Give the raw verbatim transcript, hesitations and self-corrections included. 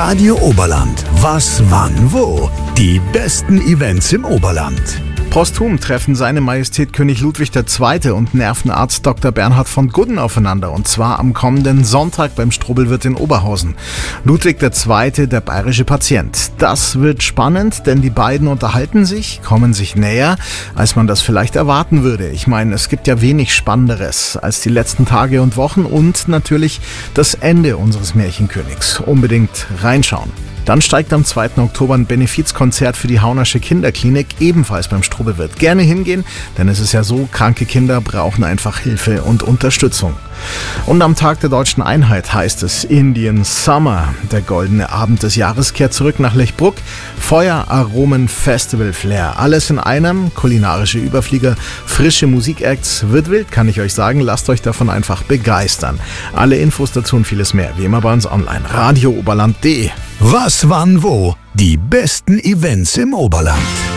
Radio Oberland. Was, wann, wo? Die besten Events im Oberland. Posthum treffen seine Majestät König Ludwig der Zweite und Nervenarzt Doktor Bernhard von Gudden aufeinander, und zwar am kommenden Sonntag beim Strobelwirt in Oberhausen. Ludwig der Zweite, der bayerische Patient. Das wird spannend, denn die beiden unterhalten sich, kommen sich näher, als man das vielleicht erwarten würde. Ich meine, es gibt ja wenig Spannenderes als die letzten Tage und Wochen und natürlich das Ende unseres Märchenkönigs. Unbedingt reinschauen. Dann steigt am zweiten Oktober ein Benefizkonzert für die Haunersche Kinderklinik, ebenfalls beim Strobelwirt. Gerne hingehen, denn es ist ja so, kranke Kinder brauchen einfach Hilfe und Unterstützung. Und am Tag der Deutschen Einheit heißt es Indian Summer. Der goldene Abend des Jahres kehrt zurück nach Lechbruck. Feuer, Aromen, Festival, Flair. Alles in einem, kulinarische Überflieger, frische Musikacts. Wird wild, kann ich euch sagen. Lasst euch davon einfach begeistern. Alle Infos dazu und vieles mehr, wie immer bei uns online. radio oberland punkt de. Was, wann, wo? Die besten Events im Oberland.